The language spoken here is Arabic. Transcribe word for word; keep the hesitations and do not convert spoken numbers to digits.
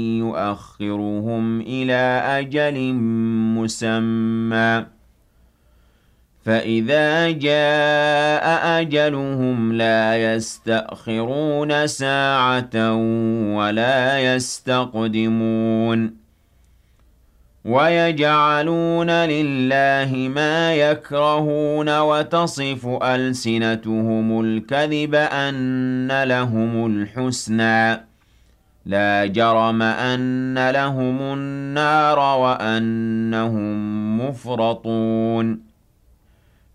يُؤَخِّرُهُمْ إِلَىٰ أَجَلٍ مُّسَمًّى ۖ فَإِذَا جَاءَ أَجَلُهُمْ لَا يَسْتَأْخِرُونَ سَاعَةً وَلَا يَسْتَقْدِمُونَ وَيَجْعَلُونَ لِلَّهِ مَا يَكْرَهُونَ وَتَصِفُ أَلْسِنَتُهُمُ الْكَذِبَ أَنَّ لَهُمُ الْحُسْنَىٰ ۖ لَا جَرَمَ أَنَّ لَهُمُ النَّارَ وَأَنَّهُم مُّفْرَطُونَ